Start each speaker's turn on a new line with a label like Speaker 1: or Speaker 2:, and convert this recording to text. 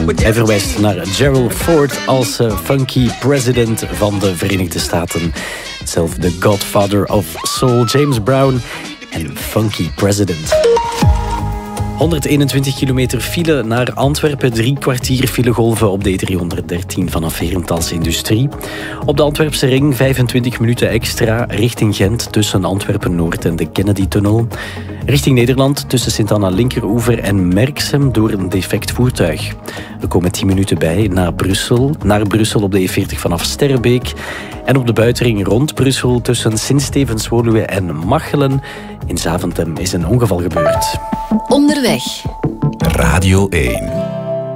Speaker 1: Hij verwijst naar Gerald Ford als funky president van de Verenigde Staten. Zelf de godfather of soul, James Brown en funky president. 121 kilometer file naar Antwerpen, 3 kwartier filegolven op de E313 vanaf Herentals Industrie. Op de Antwerpse ring 25 minuten extra richting Gent tussen Antwerpen-Noord en de Kennedy-tunnel. Richting Nederland tussen Sint-Anna Linkeroever en Merksem door een defect voertuig. Er komen 10 minuten bij naar Brussel op de E40 vanaf Sterrebeek. En op de buitenring rond Brussel tussen Sint-Stevens-Woluwe en Machelen in Zaventem is een ongeval gebeurd.
Speaker 2: Onderweg.
Speaker 3: Radio 1.